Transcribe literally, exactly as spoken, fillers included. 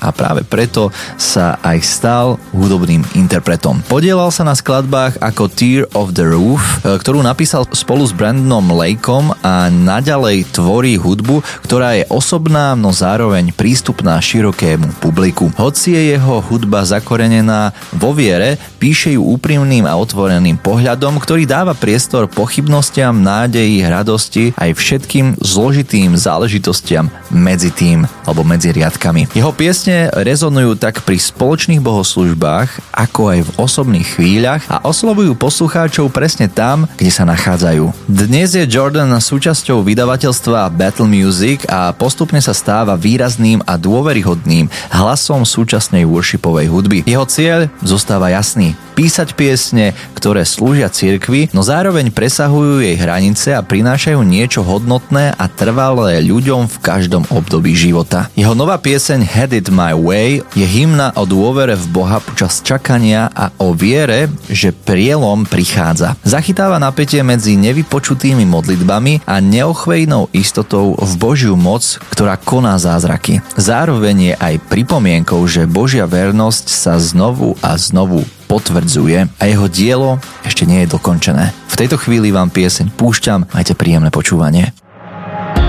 a práve preto sa aj stal hudobným interpretom. Podielal sa na skladbách ako Tear of the Roof, ktorú napísal spolu s Brandonom Lakeom a naďalej tvorí hudbu, ktorá je osobná, no zároveň prístupná širokému publiku. Hoci je jeho hudba zakorenená vo viere, píše ju úprimným a otvoreným pohľadom, ktorý dáva priestor pochybnostiam, nádeji, radosti aj všetkým zložitým záležitostiam medzi tým alebo medzi riadkami. Jeho piesne rezonujú tak pri spoločných bohoslužbách, ako aj v osobných chvíľach a oslovujú poslucháčov presne tam, kde sa nachádzajú. Dnes je Jordan súčasťou vydavateľstva Battle Music a postupne sa stáva výrazným a dôveryhodným hlasom súčasnej worshipovej hudby. Jeho cieľ zostáva jasný: písať piesne, ktoré slúžia cirkvi, no zároveň presahujú jej hranice a prinášajú niečo hodnotné a trvalé ľuďom v každom období života. Jeho nová pieseň Had It My Way je hymna o dôvere v Boha počas čakania a o viere, že prielom prichádza. Zachytáva napätie medzi nevypočutými modlitbami a neochvejnou istotou v Božiu moc, ktorá koná zázraky. Zároveň je aj pripomienkou, že Božia vernosť sa znovu a znovu potvrdzuje a jeho dielo ešte nie je dokončené. V tejto chvíli vám pieseň púšťam, majte príjemné počúvanie.